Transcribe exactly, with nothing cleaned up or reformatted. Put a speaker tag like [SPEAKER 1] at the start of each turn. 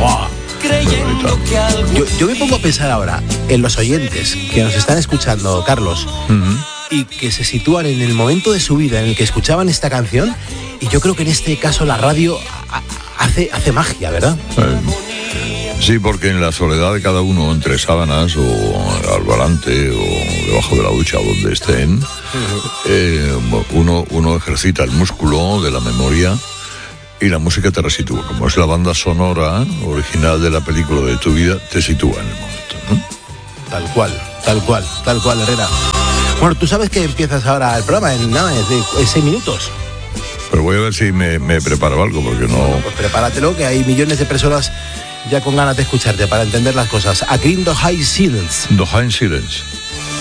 [SPEAKER 1] ¡Wow! Yo, yo me pongo a pensar ahora en los oyentes que nos están escuchando, Carlos, uh-huh. y que se sitúan en el momento de su vida en el que escuchaban esta canción, y yo creo que en este caso la radio hace, hace magia, ¿verdad?
[SPEAKER 2] Eh, sí, porque en la soledad de cada uno, entre sábanas o al volante o debajo de la ducha o donde estén, uh-huh. eh, uno, uno ejercita el músculo de la memoria. Y la música te resitúa, como es la banda sonora original de la película de tu vida, te sitúa en el momento, ¿no?
[SPEAKER 1] Tal cual, tal cual, tal cual, Herrera. Bueno, tú sabes que empiezas ahora el programa en nada, es de seis minutos.
[SPEAKER 2] Pero voy a ver si me, me preparo algo, porque no...
[SPEAKER 1] Bueno, pues prepáratelo, que hay millones de personas ya con ganas de escucharte para entender las cosas. Aquí en The High Silence.
[SPEAKER 2] The High Silence.